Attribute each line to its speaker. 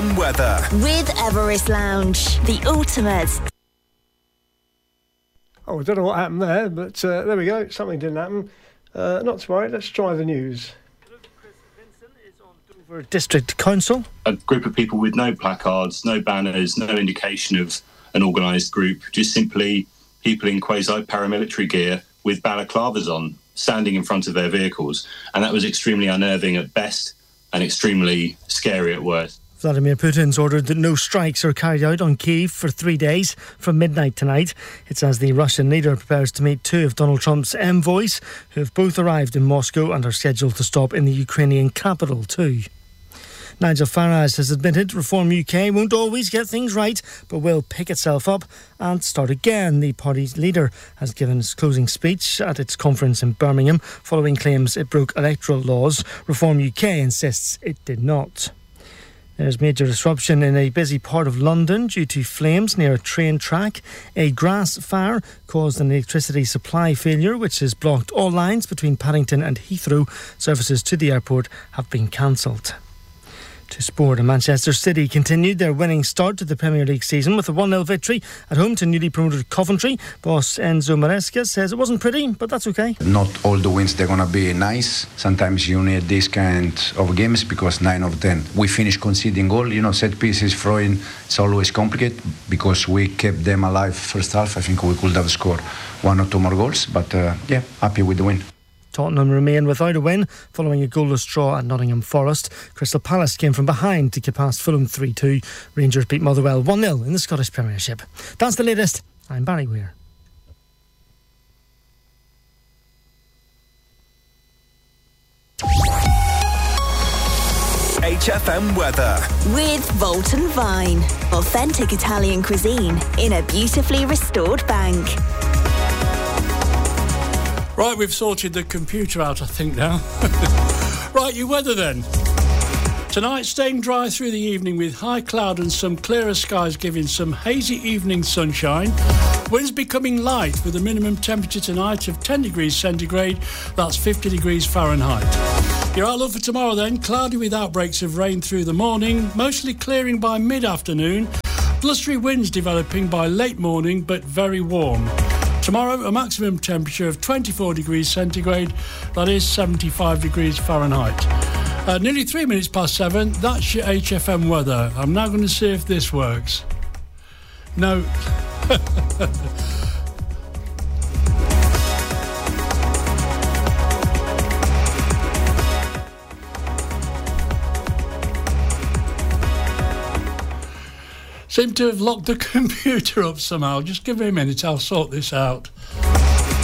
Speaker 1: HFM weather.
Speaker 2: With Everest Lounge, the ultimate.
Speaker 3: Oh, I don't know what happened there, but there we go. Something didn't happen. Not to worry, let's try the news. Chris Vincent is on Dover District Council.
Speaker 4: A group of people with no placards, no banners, no indication of an organised group, just simply people in quasi-paramilitary gear with balaclavas on, standing in front of their vehicles. And that was extremely unnerving at best and extremely scary at worst.
Speaker 3: Vladimir Putin's ordered that no strikes are carried out on Kyiv for 3 days from midnight tonight. It's as the Russian leader prepares to meet two of Donald Trump's envoys, who have both arrived in Moscow and are scheduled to stop in the Ukrainian capital too. Nigel Farage has admitted Reform UK won't always get things right, but will pick itself up and start again. The party's leader has given his closing speech at its conference in Birmingham following claims it broke electoral laws. Reform UK insists it did not. There's major disruption in a busy part of London due to flames near a train track. A grass fire caused an electricity supply failure which has blocked all lines between Paddington and Heathrow. Services to the airport have been cancelled. To sport, and Manchester City continued their winning start to the Premier League season with a 1-0 victory at home to newly promoted Coventry. Boss Enzo Maresca says it wasn't pretty, but that's okay.
Speaker 5: Not all the wins they're going to be nice. Sometimes you need this kind of games because 9 of 10 we finish conceding goal. Set pieces, throwing, it's always complicated because we kept them alive first half. I think we could have scored 1 or 2 more goals, but happy with the win.
Speaker 3: Tottenham remain without a win following a goalless draw at Nottingham Forest. Crystal Palace came from behind to get past Fulham 3-2. Rangers beat Motherwell 1-0 in the Scottish Premiership. That's the latest. I'm Barry Weir.
Speaker 1: HFM weather.
Speaker 2: With Volton Vine. Authentic Italian cuisine in a beautifully restored bank.
Speaker 6: Right, we've sorted the computer out, I think, now. Right, your weather then. Tonight, staying dry through the evening with high cloud and some clearer skies giving some hazy evening sunshine. Winds becoming light with a minimum temperature tonight of 10 degrees centigrade. That's 50 degrees Fahrenheit. Your outlook for tomorrow then, cloudy with outbreaks of rain through the morning, mostly clearing by mid-afternoon. Blustery winds developing by late morning, but very warm. Tomorrow, a maximum temperature of 24 degrees centigrade, that is 75 degrees Fahrenheit. Nearly 3 minutes past 7, that's your HFM weather. I'm now going to see if this works. No. Seem to have locked the computer up somehow. Just give me a minute, I'll sort this out.